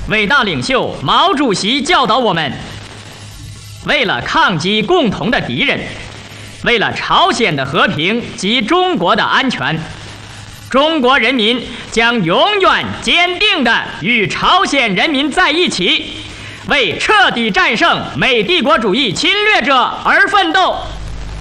伟大领袖毛主席教导我们，为了抗击共同的敌人，为了朝鲜的和平及中国的安全，中国人民将永远坚定地与朝鲜人民在一起，为彻底战胜美帝国主义侵略者而奋斗。